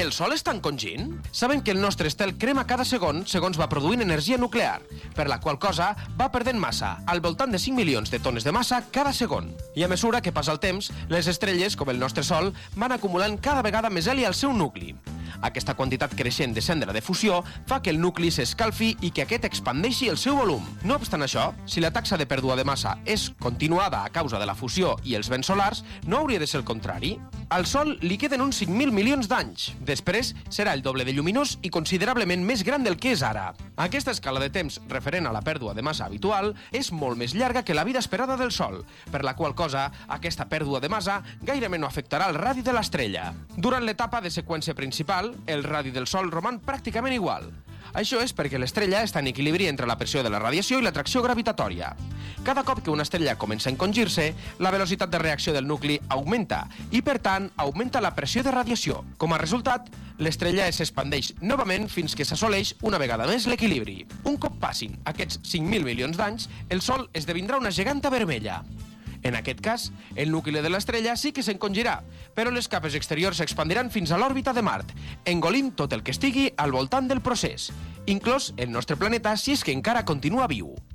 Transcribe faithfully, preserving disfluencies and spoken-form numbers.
el Sol està encongint? Sabem que el nostre estel crema cada segon segons va produint energia nuclear, per la qual cosa va perdent massa, al voltant de cinc milions de tones de massa cada segon. I a mesura que passa el temps, les estrelles, com el nostre Sol, van acumulant cada vegada més heli al seu nucli. Aquesta quantitat creixent de cendra de fusió fa que el nucli s'escalfi i que aquest expandeixi el seu volum. No obstant això, si la taxa de pèrdua de massa és continuada a causa de la fusió i els vents solars, no hauria de ser el contrari. Al Sol li queden uns cinc mil milions d'anys. Després serà el doble de lluminós i considerablement més gran del que és ara. Aquesta escala de temps referent a la pèrdua de massa habitual és molt més llarga que la vida esperada del Sol, per la qual cosa aquesta pèrdua de massa gairebé no afectarà el radi de l'estrella. Durant l'etapa de seqüència principal, el radi del Sol roman pràcticament igual. Això és perquè l'estrella està en equilibri entre la pressió de la radiació i l'atracció gravitatòria. Cada cop que una estrella comença a encongir-se, la velocitat de reacció del nucli augmenta i, per tant, augmenta la pressió de radiació. Com a resultat, l'estrella s'expandeix novament fins que s'assoleix una vegada més l'equilibri. Un cop passin aquests cinc mil milions d'anys, el Sol esdevindrà una geganta vermella. En aquest cas, el nucli de l'estrella sí que s'encongirà, però les capes exteriors s'expandiran fins a l'òrbita de Mart, engolint tot el que estigui al voltant del procés, inclòs el nostre planeta si és que encara continua viu.